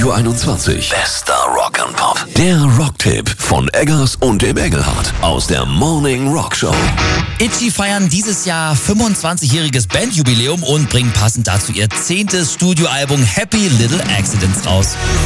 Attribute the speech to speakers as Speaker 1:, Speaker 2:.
Speaker 1: Studio 21. Bester Rock and Pop. Der Rocktipp von Eggers und dem Engelhardt aus der Morning Rock Show.
Speaker 2: Itchy feiern dieses Jahr 25-jähriges Bandjubiläum und bringen passend dazu ihr 10. Studioalbum Happy Little Accidents raus.